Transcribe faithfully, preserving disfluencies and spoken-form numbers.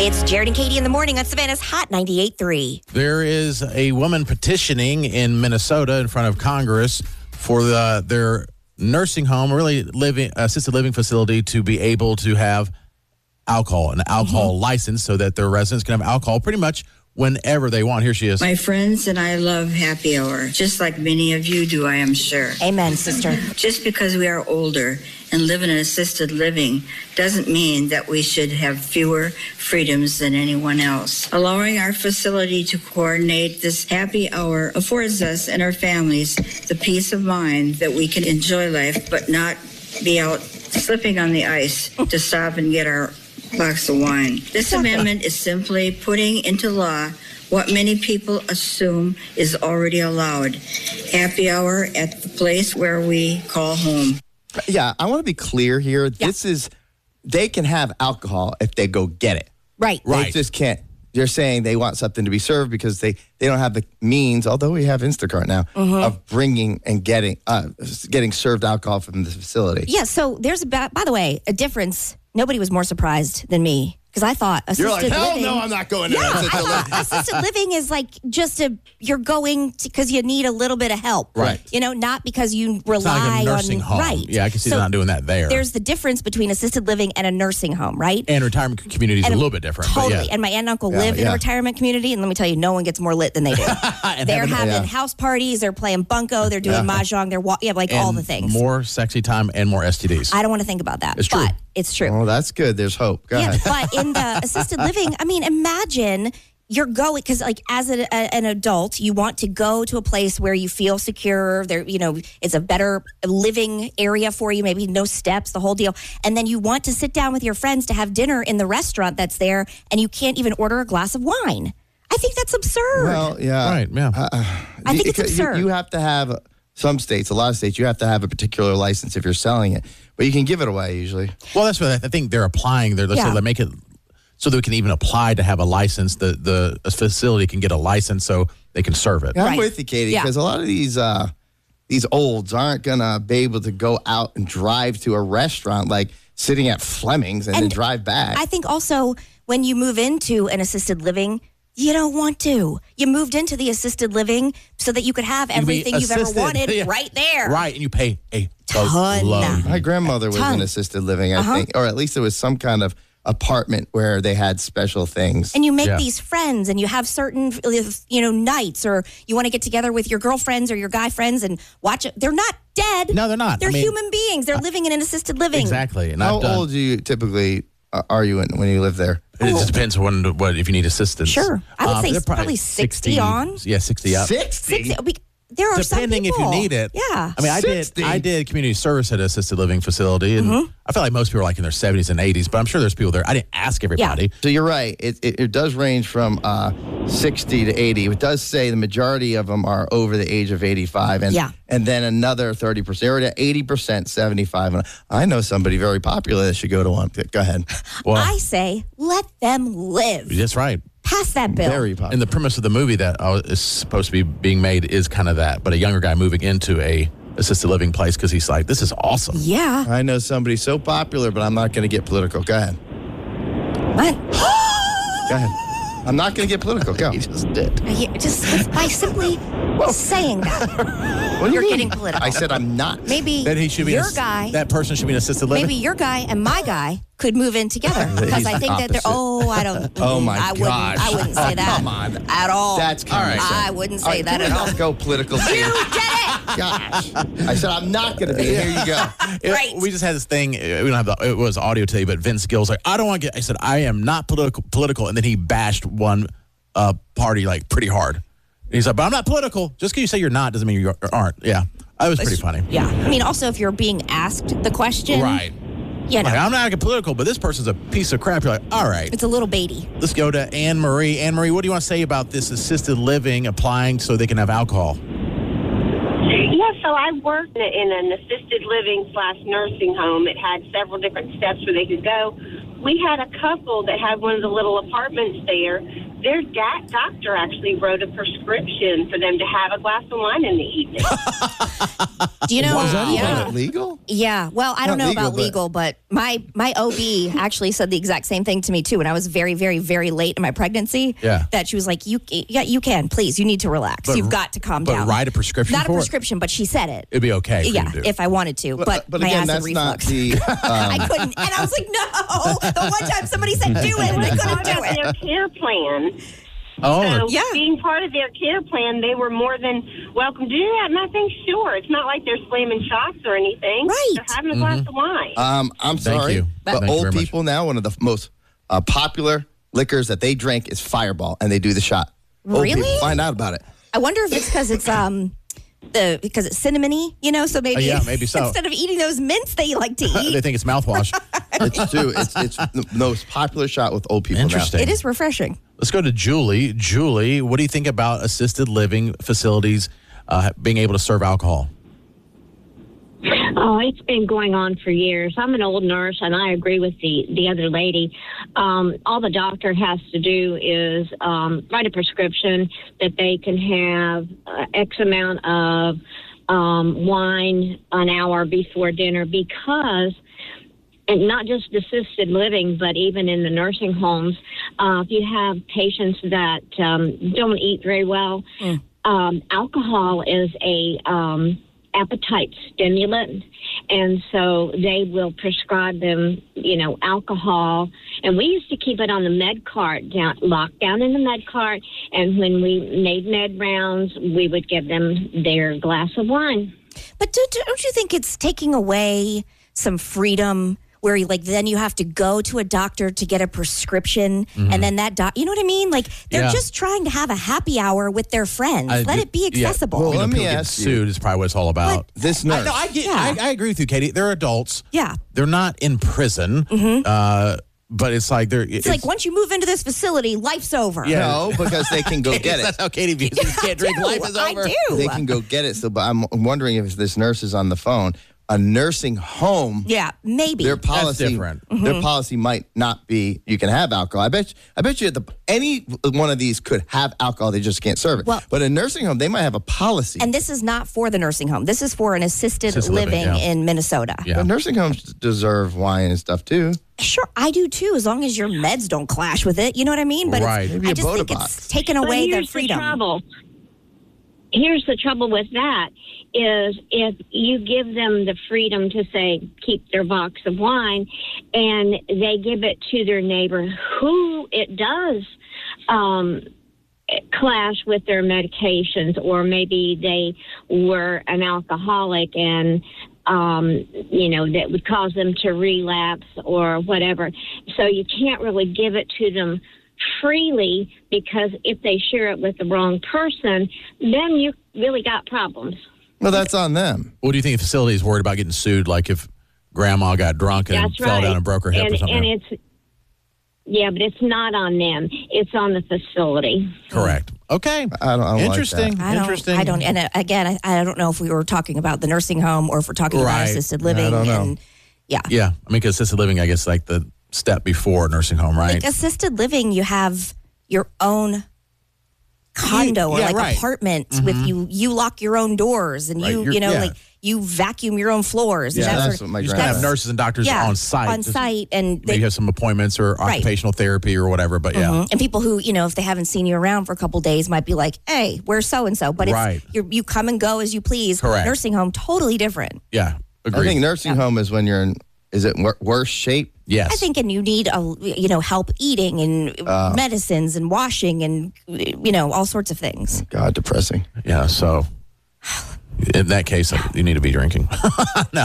It's Jared and Katie in the morning on Savannah's Hot ninety-eight point three. There is a woman petitioning in Minnesota in front of Congress for the, their nursing home, really living assisted living facility, to be able to have alcohol, an alcohol mm-hmm. license, so that their residents can have alcohol pretty much whenever they want. Here she is. My friends and I love happy hour, just like many of you do, I am sure. Amen, sister. Just because we are older and live in an assisted living doesn't mean that we should have fewer freedoms than anyone else. Allowing our facility to coordinate this happy hour affords us and our families the peace of mind that we can enjoy life but not be out slipping on the ice to stop and get our box of wine. This amendment is simply putting into law what many people assume is already allowed. Happy hour at the place where we call home. Yeah, I want to be clear here. Yeah. This is, they can have alcohol if they go get it. Right. They Right. just can't. They're saying they want something to be served because they, they don't have the means, although we have Instacart now, Mm-hmm. of bringing and getting uh, getting served alcohol from the facility. Yeah, so there's, a ba- by the way, a difference. Nobody was more surprised than me. Because I thought assisted You're like, hell living. no, I'm not going to Yeah, assisted I thought living. assisted living is like just a, you're going because you need a little bit of help. Right. You know, not because you It's rely not like a nursing on. home. Right. Yeah, I can see So they're not doing that there. There's the difference between assisted living and a nursing home, right? and retirement community is a And little bit different. but Totally. yeah. And my aunt and uncle Yeah, live in yeah. a retirement community, and let me tell you, no one gets more lit than they do. And They're having- having yeah. house parties, they're playing bunco, they're doing mahjong, they're wa- yeah, like all and the things. More sexy time and more S T Ds. I don't want to think about that. It's true. But it's true. Oh, that's good. There's hope. Go Yeah, ahead. but in the assisted living, I mean, imagine you're going, because like as a, a, an adult, you want to go to a place where you feel secure. There, you know, it's a better living area for you. Maybe no steps, the whole deal. And then you want to sit down with your friends to have dinner in the restaurant that's there, and you can't even order a glass of wine. I think that's absurd. Well, yeah. Right, yeah. Uh, I think it's you- absurd. You, you have to have, some states, a lot of states, you have to have a particular license if you're selling it. But you can give it away usually. Well, that's what I think they're applying. They're, Yeah. so they make it so they can even apply to have a license. The the facility can get a license so they can serve it. Yeah, I'm Right. with you, Katie, Yeah. because a lot of these uh, these olds aren't gonna be able to go out and drive to a restaurant like sitting at Fleming's and, then And drive back. I think also when you move into an assisted living, you don't want to. You moved into the assisted living so that you could have You can be everything you've ever assisted. wanted Yeah. right there. Right, and you pay a Ton. boatload. My grandmother was Ton. in assisted living, I Uh-huh. think, or at least it was some kind of apartment where they had special things. And you make Yeah. these friends and you have certain, you know, nights, or you want to get together with your girlfriends or your guy friends and watch it. They're not dead. No, they're not. They're I mean- human beings. They're living in an assisted living. Exactly. And How I've done, old do you typically uh, are you in, when you live there? It just depends on what if you need assistance. Sure. I would Um, say they're probably sixty on. Yeah, sixty up. sixty? Six, we- there are Depending some if you people. need it. Yeah. I mean, I sixty? did. I did community service at an assisted living facility, and Mm-hmm. I feel like most people are like in their seventies and eighties. But I'm sure there's people there. I didn't ask everybody. So you're right. It, it, it does range from uh, sixty to eighty. It does say the majority of them are over the age of eighty-five. And, Yeah. and then another thirty percent, or to eighty percent, seventy-five. And I know somebody very popular that should go to one. Go ahead. Well, I say let them live. that's right. Pass that bill. Very popular. And the premise of the movie that uh, is supposed to be being made is kind of that, but a younger guy moving into a assisted living place because he's like, this is awesome. Yeah. I know somebody so popular, but I'm not going to get political. Go ahead. What? Go ahead. I'm not going to get political. Go. He just did. Yeah, just by simply saying that, What do you you're mean? getting political. I said I'm not. maybe Then he should be your an, guy. That person should be an assisted living. Maybe your guy and my guy could move in together because He's I think that they're. opposite. Oh, I don't. Oh, my I wouldn't. gosh. I wouldn't say Oh, that. come on. At all. That's common sense. I wouldn't say All right, that can at we all. not go political. You did it. Gosh. I said I'm not going to be. Here you go. It- Right. We just had this thing. uh, We don't have the. It was audio today, but Vince Gill's like, I don't want to get. I said, I am not political. Political, and then he bashed one uh, party like pretty hard. And he's like, but I'm not political. Just because you say you're not doesn't mean you aren't. Yeah, that was pretty funny. Yeah. I mean, also if you're being asked the question, Right. You know, Like, I'm not getting political, but this person's a piece of crap. You're like, all right. it's a little baity. Let's go to Anne Marie. Anne Marie, what do you want to say about this assisted living applying so they can have alcohol? Yeah, so I worked in an assisted living slash nursing home. It had several different steps where they could go. We had a couple that had one of the little apartments there. Their da- doctor actually wrote a prescription for them to have a glass of wine in the evening. Do you know? Is that yeah. even legal? Yeah, well, I don't Not know legal, about but- legal, but my my O B actually said the exact same thing to me too when I was very, very, very late in my pregnancy. Yeah. That she was like, "You, yeah, you can, please. You need to relax. But- You've got to calm but down." write a prescription Not for a it? prescription, but she said it. It'd be okay. For Yeah, you to do. if I wanted to, but, But, but my again, acid that's not reflux. the. Um, I couldn't, and I was like, "No!" The one time somebody said, "Do it," and I couldn't Part do of their it. care plan. oh, So Yeah. being part of their care plan, they were more than welcome to do that. And I think, sure, it's not like they're slamming shots or anything. Right. They're having a glass of wine. Um, I'm Thank sorry, you. but Thank you old very much. people now, one of the most uh, popular liquors that they drink is Fireball, and they do the shot. Old Really? people find out about it. I wonder if it's because it's um. The, because it's cinnamony, you know, so maybe, Uh, yeah, maybe so. instead of eating those mints they like to eat, they think it's mouthwash. It's too. It's it's the most popular shot with old people. Interesting. it is refreshing. Let's go to Julie. Julie, what do you think about assisted living facilities uh, being able to serve alcohol? Oh, it's been going on for years. I'm an old nurse, and I agree with the, the other lady. Um, all the doctor has to do is um, write a prescription that they can have uh, X amount of um, wine an hour before dinner because, and not just assisted living, but even in the nursing homes, uh, if you have patients that um, don't eat very well, Mm. um, alcohol is a um, appetite stimulant, and so they will prescribe them, you know, alcohol. And we used to keep it on the med cart, down, locked down in the med cart. And when we made med rounds, we would give them their glass of wine. But do, do- don't you think it's taking away some freedom where you, like then you have to go to a doctor to get a prescription and then that doc, you know what I mean? Like they're Yeah. just trying to have a happy hour with their friends. I Let do- it be yeah. accessible. Well, You know, let me people getting ask you. sued is probably what it's all about. This I, nurse. no, I get. Yeah. I, I agree with you, Katie. They're adults. Yeah. They're not in prison. Uh, but it's like they're. It's, like once you move into this facility, life's over. Yeah. No, because they can go get it. That's how Katie views it. You can't drink. I Life do. is over. I do. They can go get it. So, but I'm wondering if this nurse is on the phone. A nursing home. Yeah, maybe. Their policy, different. their policy might not be you can have alcohol. I bet, I bet you the, any one of these could have alcohol. They just can't serve it. Well- but a nursing home, they might have a policy. And this is not for the nursing home. This is for an assisted, Assisted living, living, yeah. in Minnesota. Yeah. But nursing homes deserve wine and stuff too. Sure, I do too, as long as your meds don't clash with it. You know what I mean? But Right. it's, Maybe I a just Boda think box. it's taken But away the here's freedom. The trouble. Here's the trouble with that is if you give them the freedom to say keep their box of wine and they give it to their neighbor who it does um, clash with their medications, or maybe they were an alcoholic and um, you know, that would cause them to relapse or whatever. So you can't really give it to them freely, because if they share it with the wrong person, then you really got problems. Well, that's on them. What do you think the facility is worried about getting sued? Like if grandma got drunk and That's fell right. down and broke her hip and, or something? And it's yeah, but it's not on them. It's on the facility. Correct. Okay. I don't, I don't Interesting. Like that. I don't, Interesting. I don't, and uh, again, I, I don't know if we were talking about the nursing home or if we're talking Right. about assisted living. I don't know. And yeah, Yeah. I mean, because assisted living, I guess, like the step before nursing home, right? like assisted living, you have your own condo or Yeah, like right. apartment with you. You lock your own doors and Right, you, you're- you know, yeah. like you vacuum your own floors. and Yeah, that that's sort of- what my you just gotta have grandma- nurses and doctors yeah, on site. on Just site, and maybe they, have some appointments or Right. occupational therapy or whatever. But yeah, Mhm. and people who, you know, if they haven't seen you around for a couple days, might be like, "Hey, where's so and so?" But it's Right. you're, you come and go as you please. Correct. Nursing home, totally different. yeah, I agreed. think nursing home is when you're in. Is it wor- worse shape? yes, I think, and you need a you know help eating and Uh. medicines and washing and you know all sorts of things. God, depressing. yeah. So in that case, you need to be drinking. No.